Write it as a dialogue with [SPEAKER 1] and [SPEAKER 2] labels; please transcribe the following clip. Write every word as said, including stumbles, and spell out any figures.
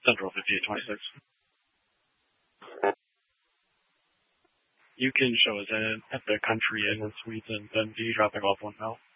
[SPEAKER 1] Central fifty-eight twenty-six. You can show us in at the Country Inn and Suites in Dundee, dropping off one mil.